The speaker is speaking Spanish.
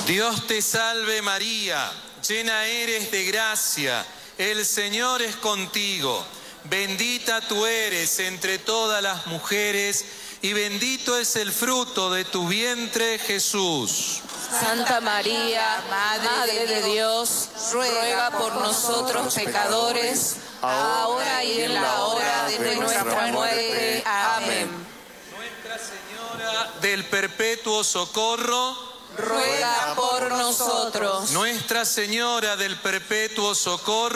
Dios te salve María, llena eres de gracia, el Señor es contigo. Bendita tú eres entre todas las mujeres y bendito es el fruto de tu vientre, Jesús. Santa María, Madre de Dios, ruega por nosotros pecadores, ahora y en la hora de nuestra muerte. Amén. Nuestra Señora del Perpetuo Socorro, ruega por nosotros. Nuestra Señora del Perpetuo Socorro,